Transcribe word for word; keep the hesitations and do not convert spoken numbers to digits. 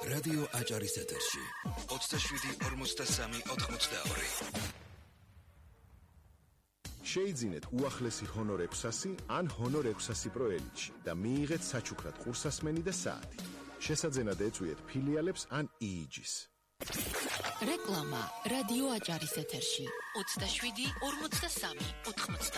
რადიო აჭარის ეთერში ოცდაშვიდი ორმოცდასამი ოთხმოცდაორი. შეიძინეთ უახლესი ჰონორ ექვსასი ან ჰონორ ექვსასი პრო ელიტში და მიიღეთ საჩუქრად ყურსასმენი და საათი. შესაძენად ეწვიეთ ფილიალებს ან იიჯის. რეკლამა რადიო აჭარის ეთერში ოცდაშვიდი ორმოცდასამი ოთხმოცდაორი.